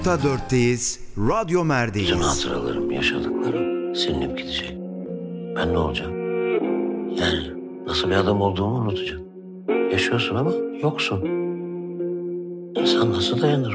4'teyiz, Radyo Bütün Mer'deyiz. hatıralarım, yaşadıklarım silinip gidecek. Ben ne olacağım? Yani nasıl bir adam olduğumu unutacağım. Yaşıyorsun ama yoksun. İnsan nasıl dayanır